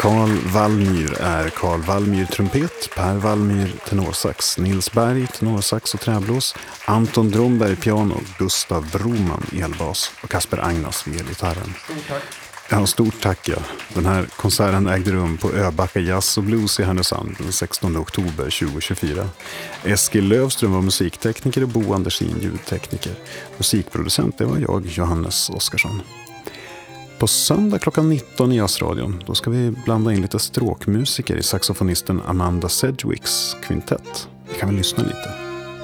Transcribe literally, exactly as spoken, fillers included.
Carl Wallmyr är Carl Wallmyr trumpet, Per Wallmyr tenorsax, Nils Berg tenorsax och träblås, Anton Dromberg piano, Gustav Broman elbas och Kasper Agnas vid gitarren. Stort tack. Ja, stort tack ja. Den här konserten ägde rum på Öbacka Jazz och Blues i Härnösand den sextonde oktober tjugohundratjugofyra. Eskil Lövström var musiktekniker och Bo Andersin ljudtekniker. Musikproducent det var jag, Johannes Oskarsson. På söndag klockan nitton i Jazzradion, då ska vi blanda in lite stråkmusiker i saxofonisten Amanda Sedgwicks kvintett. Vi kan väl lyssna lite.